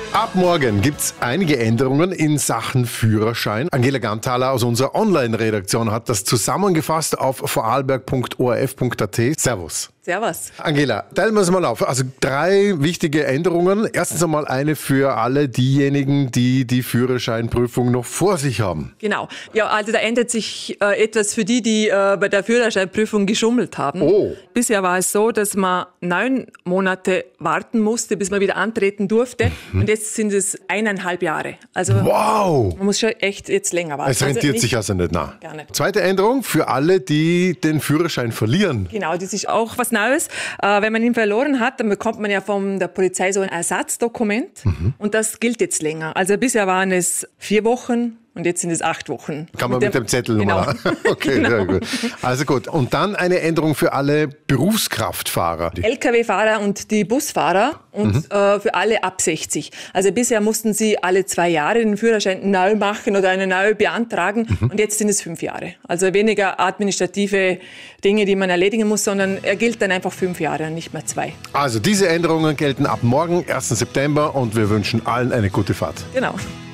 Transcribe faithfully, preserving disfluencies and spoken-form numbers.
Ab morgen gibt es einige Änderungen in Sachen Führerschein. Angela Ganthaler aus unserer Online-Redaktion hat das zusammengefasst auf vorarlberg punkt o r f punkt a t. Servus. Servus. Angela, teilen wir es mal auf. Also drei wichtige Änderungen. Erstens einmal eine für alle diejenigen, die die Führerscheinprüfung noch vor sich haben. Genau. Ja, also da ändert sich äh, etwas für die, die äh, bei der Führerscheinprüfung geschummelt haben. Oh. Bisher war es so, dass man neun Monate warten musste, bis man wieder antreten durfte. Mhm. Und jetzt sind es eineinhalb Jahre. Also wow. Man muss schon echt jetzt länger warten. Es rentiert also nicht, sich also nicht nach. Gar nicht. Zweite Änderung für alle, die den Führerschein verlieren. Genau, das ist auch was Neues. Äh, wenn man ihn verloren hat, dann bekommt man ja von der Polizei so ein Ersatzdokument. Mhm. Und das gilt jetzt länger. Also bisher waren es vier Wochen. Und jetzt sind es acht Wochen. Kann man mit, mit dem, dem Zettel genau. nochmal. Okay, genau. Sehr gut. Also gut. Und dann eine Änderung für alle Berufskraftfahrer. L K W-Fahrer und die Busfahrer und mhm. äh, für alle ab sechzig. Also bisher mussten sie alle zwei Jahre den Führerschein neu machen oder eine neue beantragen. Mhm. Und jetzt sind es fünf Jahre. Also weniger administrative Dinge, die man erledigen muss, sondern er gilt dann einfach fünf Jahre und nicht mehr zwei. Also diese Änderungen gelten ab morgen, ersten September. Und wir wünschen allen eine gute Fahrt. Genau.